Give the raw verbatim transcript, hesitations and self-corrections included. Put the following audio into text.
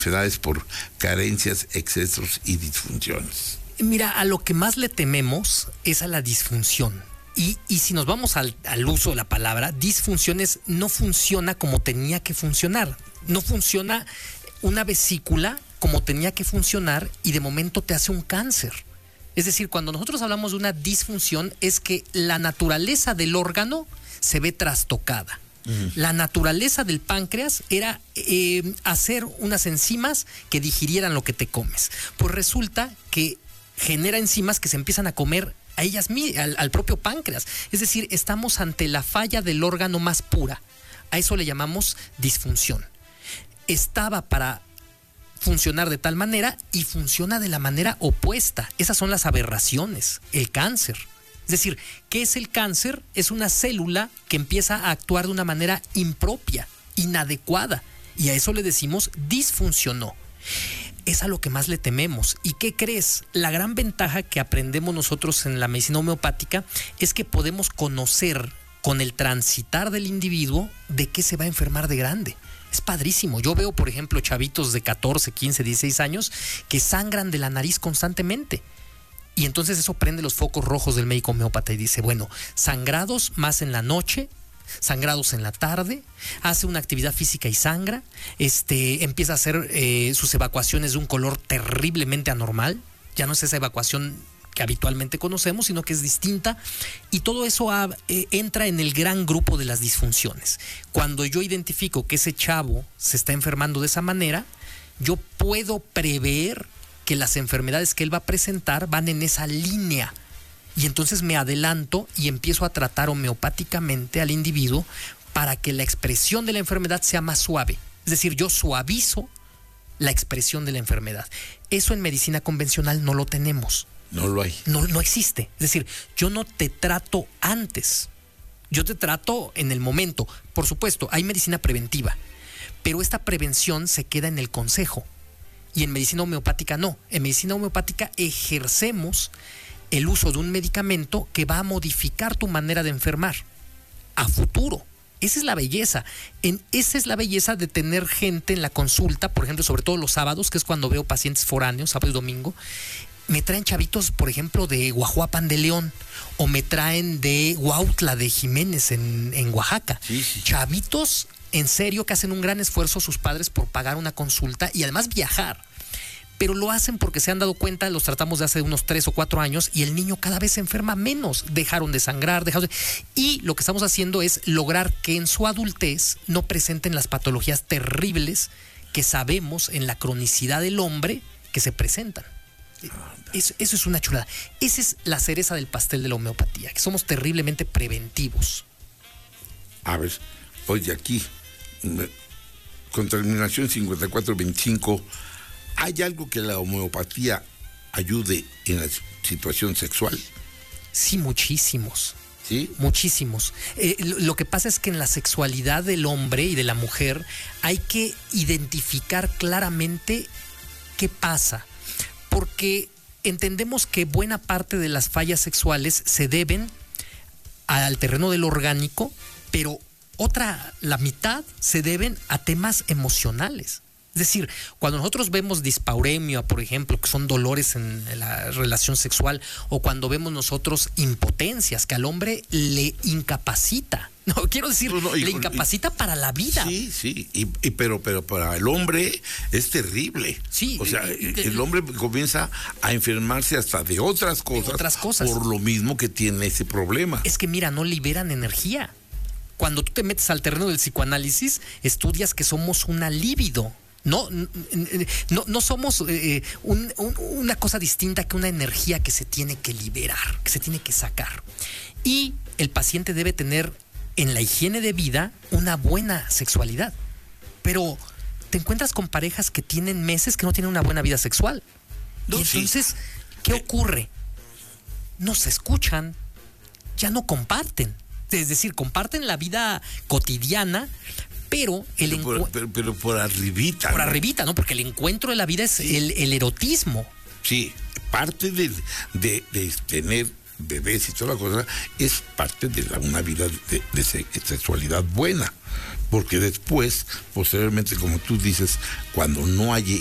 enfermedades por carencias, excesos y disfunciones? Mira, a lo que más le tememos es a la disfunción. Y, y si nos vamos al, al uso de la palabra, disfunciones, no funciona como tenía que funcionar. No funciona una vesícula como tenía que funcionar y de momento te hace un cáncer. Es decir, cuando nosotros hablamos de una disfunción es que la naturaleza del órgano se ve trastocada. Uh-huh. La naturaleza del páncreas era eh, hacer unas enzimas que digirieran lo que te comes. Pues resulta que genera enzimas que se empiezan a comer a ellas al, al propio páncreas. Es decir, estamos ante la falla del órgano más pura. A eso le llamamos disfunción. Estaba para funcionar de tal manera y funciona de la manera opuesta. Esas son las aberraciones, el cáncer. Es decir, ¿qué es el cáncer? Es una célula que empieza a actuar de una manera impropia, inadecuada, y a eso le decimos disfuncionó. Es a lo que más le tememos. ¿Y qué crees? La gran ventaja que aprendemos nosotros en la medicina homeopática es que podemos conocer con el transitar del individuo de qué se va a enfermar de grande. Es padrísimo. Yo veo, por ejemplo, chavitos de catorce, quince, dieciséis años que sangran de la nariz constantemente. Y entonces eso prende los focos rojos del médico homeópata y dice, bueno, sangrados más en la noche, sangrados en la tarde, hace una actividad física y sangra, este, empieza a hacer eh, sus evacuaciones de un color terriblemente anormal. Ya no es esa evacuación que habitualmente conocemos, sino que es distinta, y todo eso ha, eh, entra en el gran grupo de las disfunciones. Cuando yo identifico que ese chavo se está enfermando de esa manera, yo puedo prever que las enfermedades que él va a presentar van en esa línea, y entonces me adelanto y empiezo a tratar homeopáticamente al individuo para que la expresión de la enfermedad sea más suave. Es decir, yo suavizo la expresión de la enfermedad. Eso en medicina convencional no lo tenemos. No lo hay. No, no existe. Es decir, yo no te trato antes. Yo te trato en el momento. Por supuesto, hay medicina preventiva, pero esta prevención se queda en el consejo. Y en medicina homeopática no. En medicina homeopática ejercemos el uso de un medicamento que va a modificar tu manera de enfermar a futuro. Esa es la belleza. En, esa es la belleza de tener gente en la consulta, por ejemplo, sobre todo los sábados, que es cuando veo pacientes foráneos, sábado y domingo. Me traen chavitos, por ejemplo, de Guajuapan de León, o me traen de Huautla de Jiménez en, en Oaxaca. Sí, sí. Chavitos, en serio, que hacen un gran esfuerzo sus padres por pagar una consulta y además viajar. Pero lo hacen porque se han dado cuenta, los tratamos de hace unos tres o cuatro años, y el niño cada vez se enferma menos. Dejaron de sangrar, dejaron de... Y lo que estamos haciendo es lograr que en su adultez no presenten las patologías terribles que sabemos en la cronicidad del hombre que se presentan. Eso, eso es una chulada. Esa es la cereza del pastel de la homeopatía, que somos terriblemente preventivos. A ver, oye, aquí, con terminación cincuenta y cuatro veinticinco, ¿hay algo que la homeopatía ayude en la situación sexual? Sí, muchísimos. ¿Sí? Muchísimos. Eh, lo, lo que pasa es que en la sexualidad del hombre y de la mujer hay que identificar claramente qué pasa. Porque entendemos que buena parte de las fallas sexuales se deben al terreno del orgánico, pero otra, la mitad, se deben a temas emocionales. Es decir, cuando nosotros vemos dispauremia, por ejemplo, que son dolores en la relación sexual, o cuando vemos nosotros impotencias, que al hombre le incapacita. No, quiero decir, no, no, y, le incapacita y, para la vida. Sí, sí, y, y, pero, pero para el hombre es terrible. Sí. O sea, y, el hombre comienza a enfermarse hasta de otras cosas, de otras cosas, por lo mismo que tiene ese problema. Es que mira, no liberan energía. Cuando tú te metes al terreno del psicoanálisis, estudias que somos una líbido. No, no, no somos eh, un, un, una cosa distinta que una energía que se tiene que liberar, que se tiene que sacar. Y el paciente debe tener en la higiene de vida una buena sexualidad. Pero te encuentras con parejas que tienen meses que no tienen una buena vida sexual. No, y entonces, sí. ¿Qué ocurre? No se escuchan, ya no comparten. Es decir, comparten la vida cotidiana, pero el pero, por, pero, pero por arribita. Por ¿no? arribita, ¿no? Porque el encuentro de la vida es sí. el, el erotismo. Sí, parte de, de, de tener bebés y toda la cosa es parte de la, una vida de, de sexualidad buena. porque después, posteriormente, como tú dices, cuando no hay